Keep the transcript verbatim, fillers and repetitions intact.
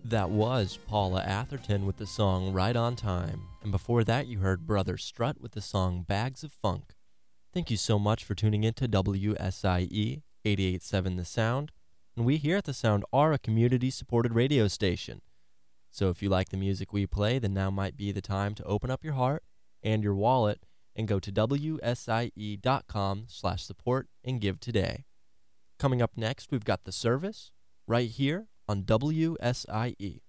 That was Paula Atherton with the song Right on Time, and before that you heard Brother Strut with the song Bags of Funk. Thank you so much for tuning in to W S I E eighty-eight point seven The Sound, and we here at The Sound are a community-supported radio station. So if you like the music we play, then now might be the time to open up your heart and your wallet and go to W S I E dot com slash support and give today. Coming up next, we've got The Service, right here on W S I E.